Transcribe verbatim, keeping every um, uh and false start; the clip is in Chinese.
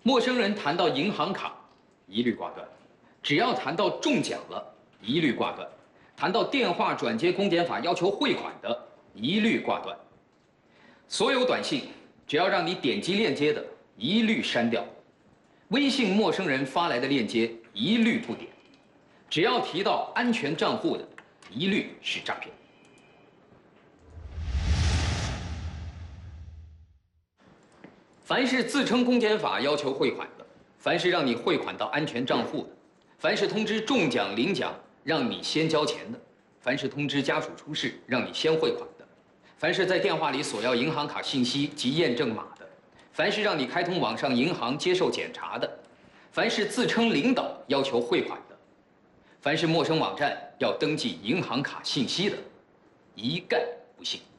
陌生人谈到银行卡，一律挂断；只要谈到中奖了，一律挂断；谈到电话转接公检法要求汇款的，一律挂断。所有短信只要让你点击链接的，一律删掉；微信陌生人发来的链接，一律不点；只要提到安全账户的，一律是诈骗。 凡是自称公检法要求汇款的，凡是让你汇款到安全账户的，凡是通知中奖领奖让你先交钱的，凡是通知家属出事让你先汇款的，凡是在电话里索要银行卡信息及验证码的，凡是让你开通网上银行接受检查的，凡是自称领导要求汇款的，凡是陌生网站要登记银行卡信息的，一概不信。